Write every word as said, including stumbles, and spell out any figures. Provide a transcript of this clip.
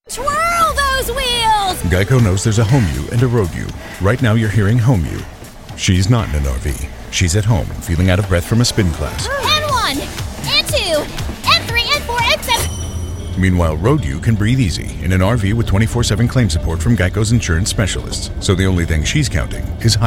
Twirl those wheels! Geico knows there's a home you and a road you. Right now you're hearing home you. She's not in an R V. She's at home, feeling out of breath from a spin class. And one, and two, and three, and four, and seven. Meanwhile, road you can breathe easy in an R V with twenty-four seven claim support from Geico's insurance specialists. So the only thing she's counting is